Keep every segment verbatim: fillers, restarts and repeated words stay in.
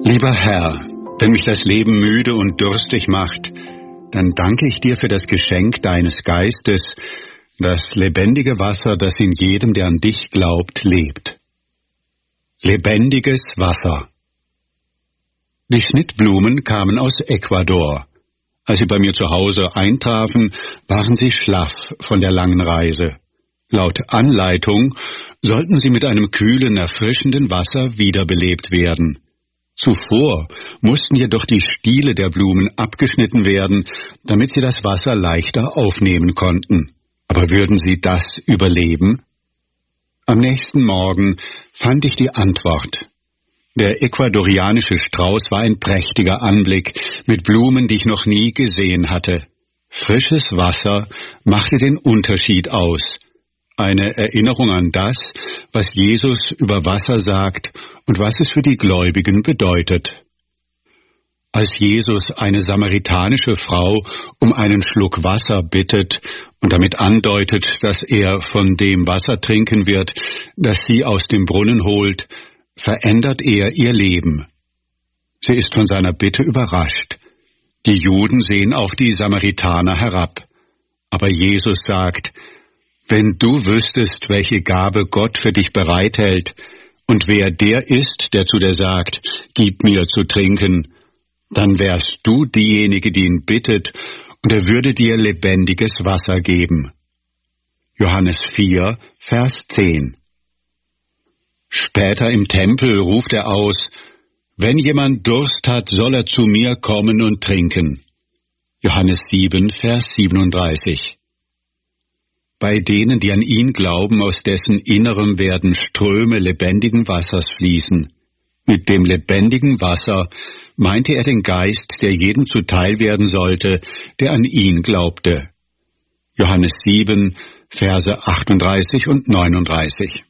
Lieber Herr, wenn mich das Leben müde und durstig macht, dann danke ich dir für das Geschenk deines Geistes, das lebendige Wasser, das in jedem, der an dich glaubt, lebt. Lebendiges Wasser. Die Schnittblumen kamen aus Ecuador. Als sie bei mir zu Hause eintrafen, waren sie schlaff von der langen Reise. Laut Anleitung sollten sie mit einem kühlen, erfrischenden Wasser wiederbelebt werden. Zuvor mussten jedoch die Stiele der Blumen abgeschnitten werden, damit sie das Wasser leichter aufnehmen konnten. Aber würden sie das überleben? Am nächsten Morgen fand ich die Antwort. Der ecuadorianische Strauß war ein prächtiger Anblick mit Blumen, die ich noch nie gesehen hatte. Frisches Wasser machte den Unterschied aus. Eine Erinnerung an das, was Jesus über Wasser sagt und was es für die Gläubigen bedeutet. Als Jesus eine samaritanische Frau um einen Schluck Wasser bittet und damit andeutet, dass er von dem Wasser trinken wird, das sie aus dem Brunnen holt, verändert er ihr Leben. Sie ist von seiner Bitte überrascht. Die Juden sehen auf die Samaritaner herab. Aber Jesus sagt, wenn du wüsstest, welche Gabe Gott für dich bereithält und wer der ist, der zu dir sagt, gib mir zu trinken, dann wärst du diejenige, die ihn bittet, und er würde dir lebendiges Wasser geben. Johannes vier, Vers zehn. Später im Tempel ruft er aus, wenn jemand Durst hat, soll er zu mir kommen und trinken. Johannes sieben, Vers siebenunddreißig. Bei denen, die an ihn glauben, aus dessen Innerem werden Ströme lebendigen Wassers fließen. Mit dem lebendigen Wasser meinte er den Geist, der jedem zuteil werden sollte, der an ihn glaubte. Johannes sieben, Verse achtunddreißig und neununddreißig.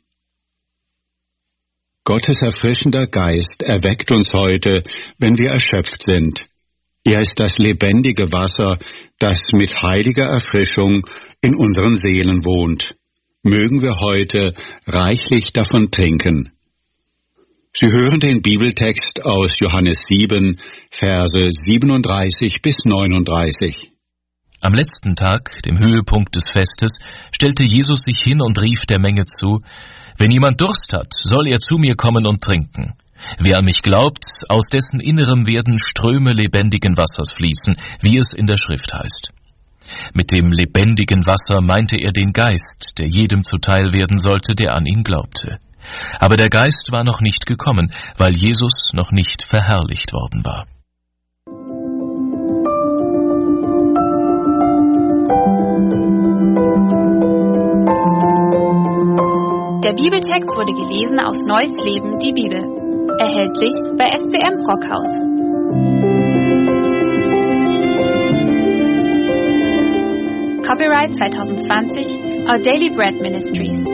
Gottes erfrischender Geist erweckt uns heute, wenn wir erschöpft sind. Er ist das lebendige Wasser, das mit heiliger Erfrischung in unseren Seelen wohnt. Mögen wir heute reichlich davon trinken. Sie hören den Bibeltext aus Johannes sieben, Verse siebenunddreißig bis neununddreißig. Am letzten Tag, dem Höhepunkt des Festes, stellte Jesus sich hin und rief der Menge zu, »Wenn jemand Durst hat, soll er zu mir kommen und trinken. Wer an mich glaubt, aus dessen Innerem werden Ströme lebendigen Wassers fließen, wie es in der Schrift heißt.« Mit dem lebendigen Wasser meinte er den Geist, der jedem zuteil werden sollte, der an ihn glaubte. Aber der Geist war noch nicht gekommen, weil Jesus noch nicht verherrlicht worden war. Der Bibeltext wurde gelesen aus Neues Leben, die Bibel. Erhältlich bei S C M Brockhaus. Copyright zwanzig zwanzig, Our Daily Bread Ministries.